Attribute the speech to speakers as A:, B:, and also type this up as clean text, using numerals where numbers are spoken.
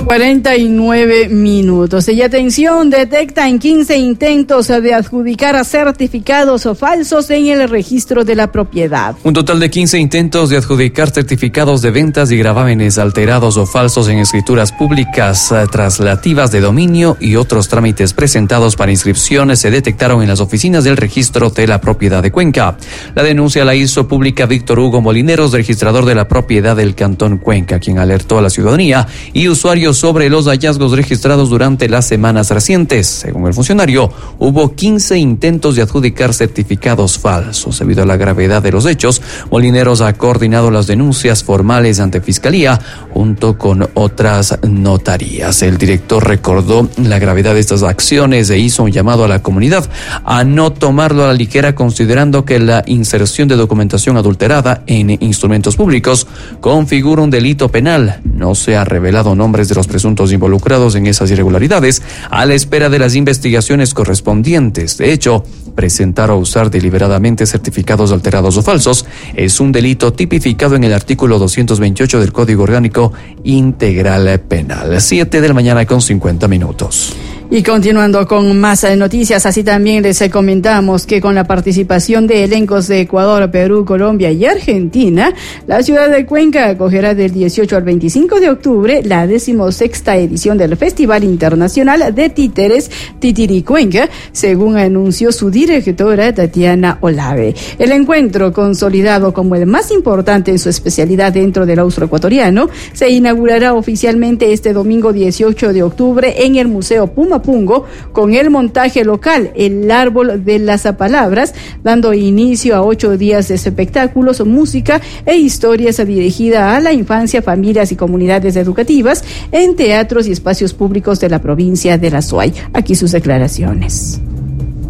A: 49 Y atención, detectan 15 intentos de adjudicar certificados falsos en el registro de la propiedad.
B: Un total de 15 intentos de adjudicar certificados de ventas y gravámenes alterados o falsos en escrituras públicas, traslativas de dominio y otros trámites presentados para inscripciones se detectaron en las oficinas del registro de la propiedad de Cuenca. La denuncia la hizo pública Víctor Hugo Molineros, registrador de la propiedad del Cantón Cuenca, quien alertó a la ciudadanía y usuarios sobre los hallazgos registrados durante las semanas recientes. Según el funcionario, hubo 15 intentos de adjudicar certificados falsos. Debido a la gravedad de los hechos, Molineros ha coordinado las denuncias formales ante Fiscalía junto con otras notarías. El director recordó la gravedad de estas acciones e hizo un llamado a la comunidad a no tomarlo a la ligera, considerando que la inserción de documentación adulterada en instrumentos públicos configura un delito penal. No se ha revelado nombres de los presuntos involucrados en esas irregularidades a la espera de las investigaciones correspondientes. De hecho, presentar o usar deliberadamente certificados alterados o falsos es un delito tipificado en el artículo 228 del Código Orgánico Integral Penal. 7:50 a.m.
A: Y continuando con más noticias, así también les comentamos que con la participación de elencos de Ecuador, Perú, Colombia y Argentina, la ciudad de Cuenca acogerá del 18 al 25 de octubre la 16ª edición del Festival Internacional de Títeres Titiricuenca, según anunció su directora Tatiana Olave. El encuentro, consolidado como el más importante en su especialidad dentro del austroecuatoriano, se inaugurará oficialmente este domingo 18 de octubre en el Museo Pumapungo con el montaje local El Árbol de las Palabras, dando inicio a 8 días de espectáculos, música e historias dirigida a la infancia, familias y comunidades educativas en teatros y espacios públicos de la provincia de La Suay. Aquí sus declaraciones.